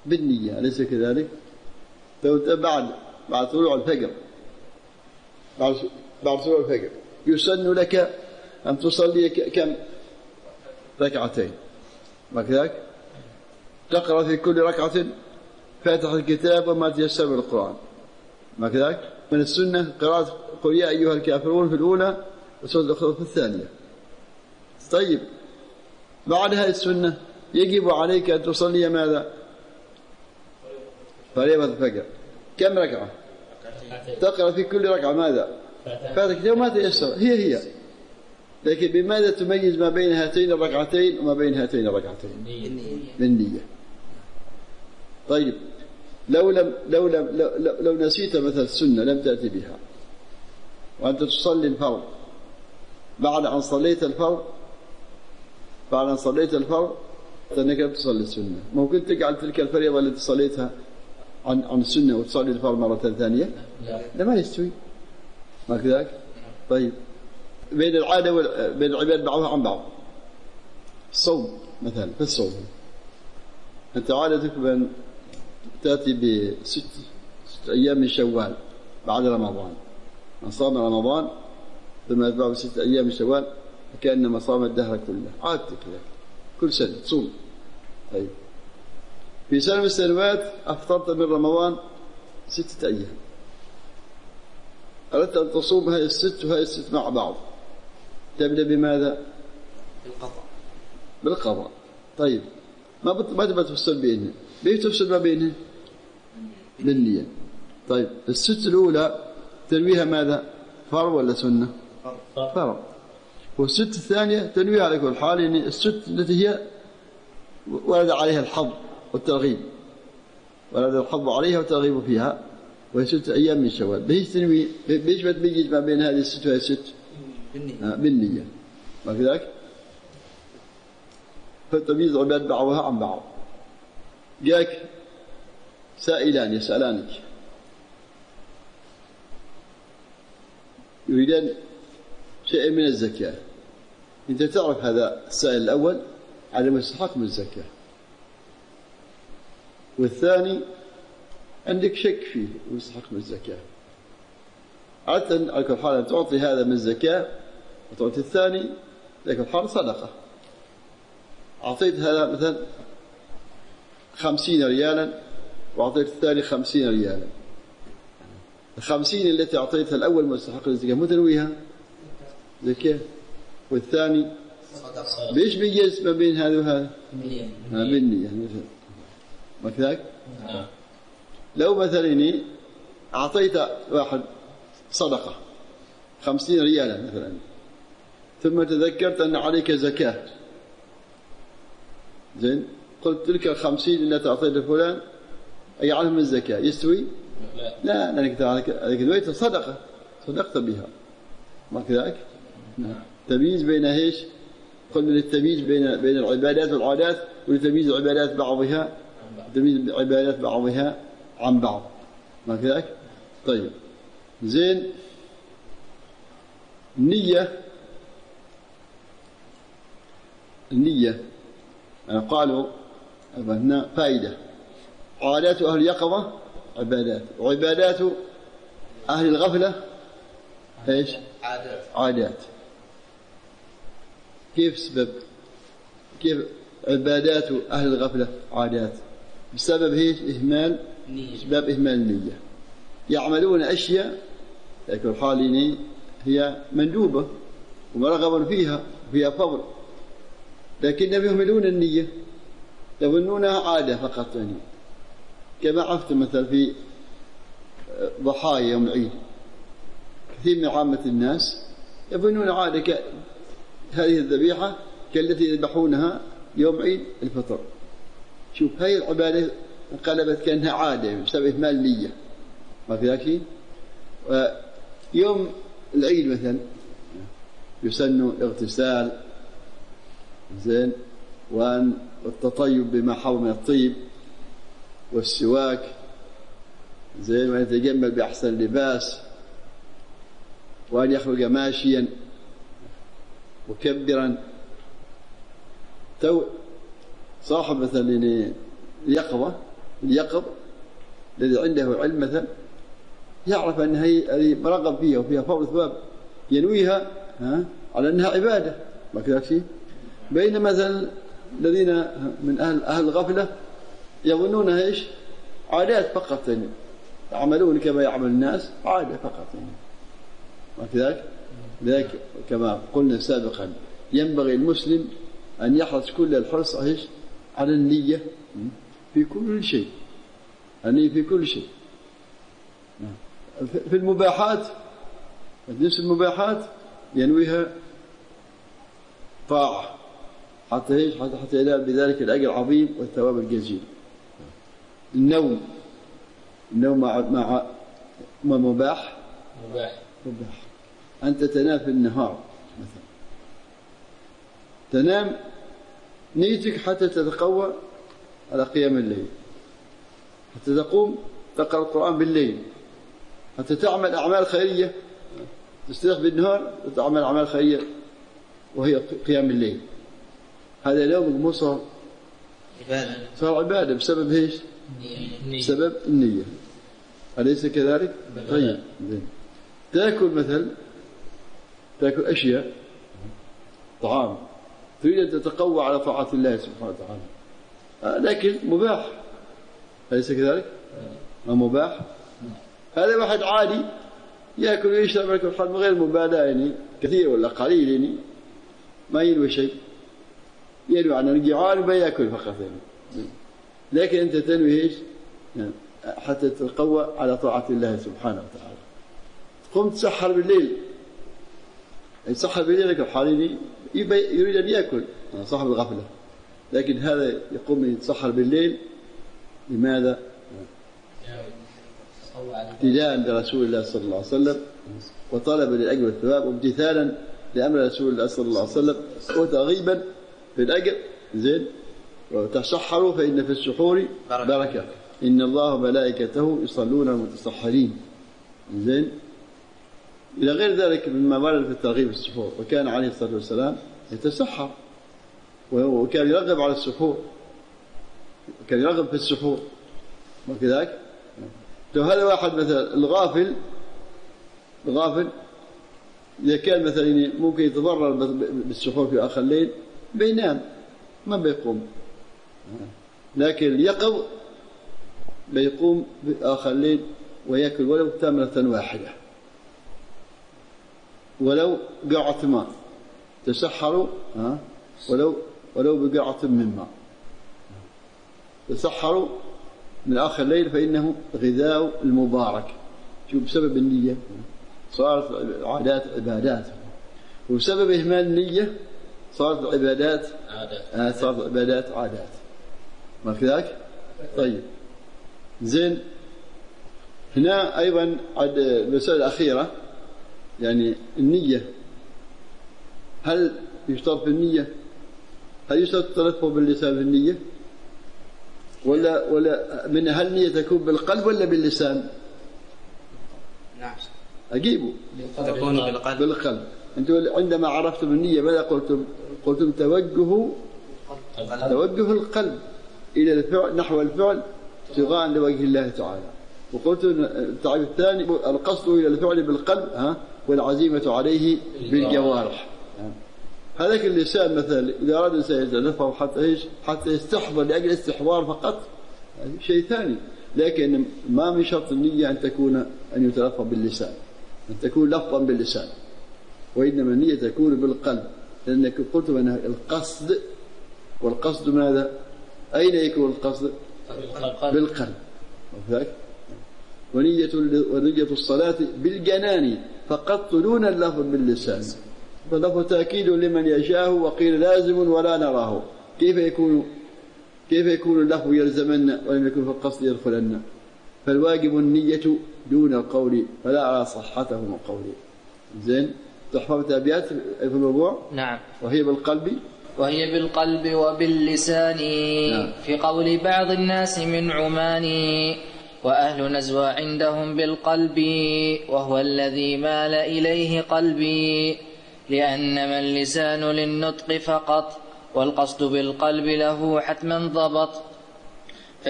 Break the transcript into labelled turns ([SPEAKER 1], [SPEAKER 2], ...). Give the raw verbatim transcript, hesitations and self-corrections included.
[SPEAKER 1] بالنية، أليس كذلك؟ بعد بعد طلوع الفجر بعد بعد طلوع الفجر يسن لك أن تصلي كم ركعتين، ما كذلك؟ تقرأ في كل ركعة فاتحة الكتاب وما تيسر من القرآن، ما كذلك؟ من السنة قراءة قل يا أيها الكافرون في الأولى وسورة الأخرى في الثانية. طيب بعد هذه السنة يجب عليك أن تصلي ماذا؟ فريضة الفجر. كم ركعة؟ تقرأ في كل ركعة ماذا؟ فاتحة الكتاب وما تيسر، هي هي، لكن بماذا تميز ما بين هاتين الركعتين وما بين هاتين الركعتين؟ بالنية. طيب لو لم لو لم لو, لو نسيت مثل السنة لم تأتي بها وأنت تصلي الفرض، بعد أن صليت الفرض بعد أن صليت الفرض أنك لم تصلي السنة، ممكن تجعل تلك الفريضة التي صليتها عن عن السنة وتصلي الفرض مرة ثانية؟ لا، ما يستوي، ما كذلك؟ طيب بين العادة وبين العباد بعضها عن بعض. الصوم مثلا، في الصوم أنت عادتك بأن تأتي بست ست أيام من شوال بعد رمضان، من صام رمضان ثم يتبع بست أيام من شوال كأنما صام الدهر كله، عادتك لك كل سنة تصوم. طيب في سنة من السنوات أفطرت من رمضان ستة أيام، أردت أن تصوم هاي الست وهاي الست مع بعض، تبدأ بماذا؟
[SPEAKER 2] بالقضاء.
[SPEAKER 1] بالقضاء. طيب ما بت... ما تبغى تفصل بينها، ليه تفصل ما بينها؟ بالنية. طيب الست الأولى تنويها ماذا؟ فرض ولا سنة؟ فرض. والست الثانية تنويها على كل حال، يعني الست التي هي ورد عليها الحظ والترغيب، ورد الحظ عليها والترغيب فيها، وهي ست أيام من شوال. بيش تنوي بيش بتميز ما بين هذه الست وهذه الست؟ بالنية. آه بالنية، ما كذلك؟ فتمييز عباد بعضها عن بعض. جاك سائلان يسألانك يريدان شيء من الزكاة، أنت تعرف هذا السائل الأول على مستحق من الزكاة، والثاني عندك شك فيه مستحق من الزكاة، عادة على كل حال تعطي هذا من الزكاة وتعطي الثاني لكن حال صدقة. أعطيت هذا مثلا خمسين ريالا وأعطيت الثاني خمسين ريالا، الخمسين التي أعطيتها الأول مستحق للزكاة متنويها زكاة، والثاني بيش بيجلس ما بين هذا وهذا؟ بالنية. ما كذلك؟ لو مثلا أعطيت واحد صدقة خمسين ريالا مثلا، ثم تذكرت أن عليك زكاة، زين، قلت تلك الخمسين التي أعطيت فلان أجعلها من الزكاة، يستوي؟ لا، لأنك ذويت صدقة صدقت بها، ما كذلك؟ تمييز بين ايش؟ قلنا للتمييز بين بين العبادات والعادات، ولتمييز العبادات بعضها تمييز العبادات بعضها عن بعض، ما كذلك؟ طيب زين. النية النية يعني قالوا هنا فائدة، عادات أهل اليقظة عبادات، وعبادات أهل الغفلة ايش؟
[SPEAKER 2] عادات.
[SPEAKER 1] عادات. كيف سبب؟ كيف عبادات أهل الغفلة عادات؟ بسبب ايش؟ إهمال
[SPEAKER 2] نية.
[SPEAKER 1] بسبب إهمال النية. يعملون أشياء لكن الحال هي مندوبة ومرغب فيها وفيها فضل، لكنهم يهملون النية، يظنونها عادة فقط. يعني كما عرفت مثلا في ضحايا يوم العيد، كثير من عامة الناس يظنون عادة ك... هذه الذبيحة كالتي يذبحونها يوم عيد الفطر. شوف هاي العبادة انقلبت كأنها عادة بسبب إهمال النية، ما في ذاك شيء. يوم العيد مثلا يسن اغتسال، زين، وأن التطيب بما حول من الطيب والسواك، زين، وأن يتجمل بأحسن لباس، وأن يخرج ماشيا مكبرا. تو صاحب مثلا يقظة اليقظ الذي عنده علم مثلا يعرف أن هي مرغب فيها وفيها فضل ثواب ينويها ها على أنها عبادة ما كذا شيء. بين مثلا الذين من أهل أهل الغفلة يظنونها إيش عادات فقط يعني يعملون كما يعمل الناس عادة فقط يعني ما كذا. لذلك كما قلنا سابقا ينبغي المسلم أن يحرص كل الحرص إيش على النية في كل شيء النية في كل شيء. في المباحات نفس المباحات ينويها طاعة حتى ايش حتى حتى ينال بذلك الأجر العظيم والثواب الجزيل. النوم النوم مع مع ما مباح
[SPEAKER 2] مباح
[SPEAKER 1] مباح أنت تنام في النهار مثلا تنام نيتك حتى تتقوى على قيام الليل حتى تقوم تقرأ القرآن بالليل حتى تعمل أعمال خيرية تستيقظ بالنهار وتعمل أعمال خيرية وهي قيام الليل. هذا اليوم مصر
[SPEAKER 2] عبادة
[SPEAKER 1] صار عبادة بسبب ايش؟ بسبب النية. أليس كذلك؟ طيب تأكل مثل تأكل أشياء طعام تريد أن تتقوى على طاعة الله سبحانه وتعالى لكن مباح أليس كذلك؟ ما مباح. هذا واحد عادي يأكل ويشرب لكن من غير مبالاة يعني كثير ولا قليل يعني ما ينوي شيء ينوي عن الجوعان وما يأكل فقط يعني. لكن أنت تنوي إيش يعني حتى تتقوى على طاعة الله سبحانه وتعالى. تقوم تسحر بالليل يسحر بالليل لك الحالي يريد أن يأكل صاحب الغفلة لكن هذا يقوم يتسحر بالليل لماذا؟ ابتداء برسول الله صلى الله عليه وسلم وطلبا للأجر والثواب وامتثالا لأمر رسول الله صلى الله عليه وسلم وترغيبا في الأجر زين. وتسحروا فإن في السحور بركة إن الله وملائكته يصلون على المتسحرين زين إلى غير ذلك مما ورد في الترغيب في السحور. وكان عليه الصلاة والسلام يتسحر وكان يرغب على السحور كان يرغب في السحور وكذلك. لو هذا واحد مثلا الغافل الغافل إذا كان مثلا ممكن يتضرر بالسحور في آخر الليل بينام ما بيقوم لكن اليقظ بيقوم في آخر الليل ويأكل ولو تمرة واحدة ولو قعة ماء تسحروا ولو ولو بقعة من ماء تسحروا من آخر الليل فإنه غذاء المبارك. شوف بسبب النية صارت عادات عبادات وبسبب إهمال النية صارت عبادات عادات صارت عبادات عادات ما كذلك. طيب زين هنا أيضا عد المسألة الأخيرة يعني النية هل يشترط في النية هل يشترط التلفظ باللسان في النية ولا ولا من هل النية تكون بالقلب ولا باللسان؟
[SPEAKER 2] نعم
[SPEAKER 1] أجيبوا
[SPEAKER 2] تكون بالقلب
[SPEAKER 1] بالقلب. أنتم عندما عرفتم النية ماذا قلتم؟ قلتم توجه توجه القلب إلى الفعل نحو الفعل ابتغاء لوجه الله تعالى. وقلت التعريف الثاني القصد إلى الفعل بالقلب ها والعزيمة عليه بالجوارح. هذاك اللسان مثلا إذا أراد الإنسان يتلفظ حتى إيش حتى يستحضر لأجل استحضار فقط شيء ثاني لكن ما من شرط النية أن تكون أن يتلفظ باللسان أن تكون لفظا باللسان وإنما النية تكون بالقلب لأنك قلت أن القصد والقصد ماذا أين يكون القصد بالقلب وذلك ونية ونية الصلاة بالجنان فقط دون اللفظ باللسان فاللفظ تأكيد لمن يشاء وقيل لازم ولا نراه. كيف يكون كيف يكون اللفظ يلزمنا ولم يكن في القصد يدخلنا؟ فالواجب النية دون القول فلا أرى صحته من قولي. زين تحفظ أبيات في الموضوع.
[SPEAKER 2] نعم.
[SPEAKER 1] وهي بالقلب
[SPEAKER 3] وهي بالقلب وباللسان نعم. في قول بعض الناس من عماني وأهل نزوى عندهم بالقلب وهو الذي مال إليه قلبي لأنما اللسان للنطق فقط والقصد بالقلب له حتما ضبط